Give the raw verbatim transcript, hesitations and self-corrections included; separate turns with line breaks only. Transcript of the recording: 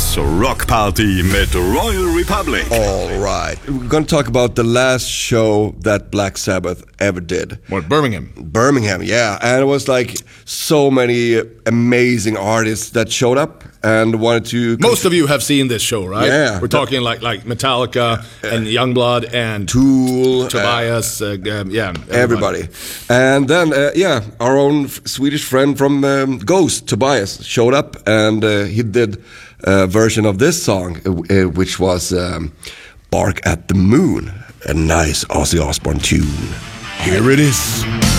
alltså Rock Party med Royal Republic.
All right. We're going to talk about the last show that Black Sabbath ever did.
What, Birmingham?
Birmingham, yeah. And it was like so many amazing artists that showed up and wanted to...
Most of you have seen this show, right?
Yeah.
We're talking like like Metallica uh, and Youngblood and
Tool,
Tobias, uh, uh, um, yeah, everybody.
everybody. And then, uh, yeah, our own f- Swedish friend from um, Ghost, Tobias, showed up and uh, he did a version of this song, uh, uh, which was um, Bark at the Moon, a nice Ozzy Osbourne tune.
Here it is.